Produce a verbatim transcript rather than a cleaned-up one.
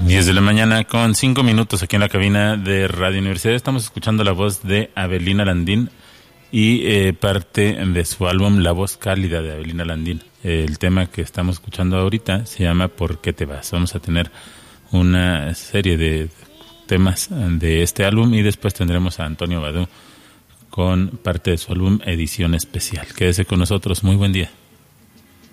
diez de la mañana con cinco minutos aquí en la cabina de Radio Universidad. Estamos escuchando la voz de Avelina Landín y eh, parte de su álbum La Voz Cálida de Avelina Landín. El tema que estamos escuchando ahorita se llama ¿Por qué te vas? Vamos a tener una serie de temas de este álbum y después tendremos a Antonio Badú con parte de su álbum Edición Especial. Quédese con nosotros. Muy buen día.